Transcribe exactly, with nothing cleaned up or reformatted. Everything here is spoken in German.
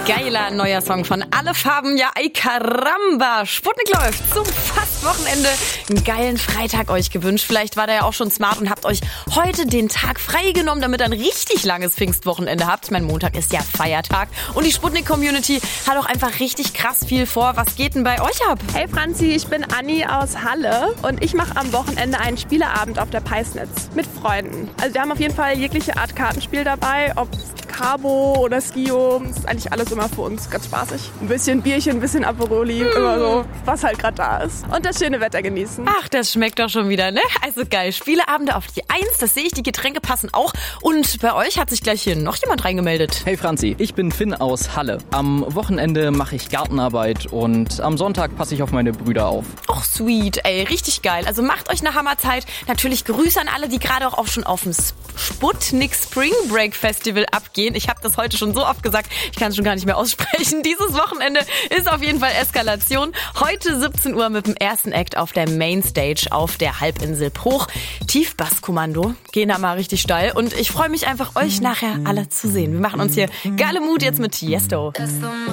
Geiler neuer Song von Alle Farben, ja ay caramba. Sputnik läuft zum Fastwochenende. Einen geilen Freitag euch gewünscht. Vielleicht war der ja auch schon smart und habt euch heute den Tag freigenommen, damit ihr ein richtig langes Pfingstwochenende habt. Mein Montag ist ja Feiertag und die Sputnik-Community hat auch einfach richtig krass viel vor. Was geht denn bei euch ab? Hey Franzi, ich bin Anni aus Halle und ich mache am Wochenende einen Spieleabend auf der Peisnitz mit Freunden. Also wir haben auf jeden Fall jegliche Art Kartenspiel dabei, ob Cabo oder Skio, das ist eigentlich alles immer für uns ganz spaßig. Ein bisschen Bierchen, ein bisschen Aperoli, mm. immer so, was halt gerade da ist. Und das schöne Wetter genießen. Ach, das schmeckt doch schon wieder, ne? Also geil, Spieleabende auf die Eins, das sehe ich, die Getränke passen auch. Und bei euch hat sich gleich hier noch jemand reingemeldet. Hey Franzi, ich bin Finn aus Halle. Am Wochenende mache ich Gartenarbeit und am Sonntag passe ich auf meine Brüder auf. Och, sweet, ey, richtig geil. Also macht euch eine Hammerzeit. Natürlich Grüße an alle, die gerade auch, auch schon auf dem Sputnik Spring Break Festival abgehen. Ich habe das heute schon so oft gesagt, ich kann es schon gar nicht mehr aussprechen. Dieses Wochenende ist auf jeden Fall Eskalation. Heute siebzehn Uhr mit dem ersten Act auf der Mainstage auf der Halbinsel Bruch. Tiefbasskommando, gehen da mal richtig steil. Und ich freue mich einfach, euch nachher alle zu sehen. Wir machen uns hier geile Mut jetzt mit Tiesto.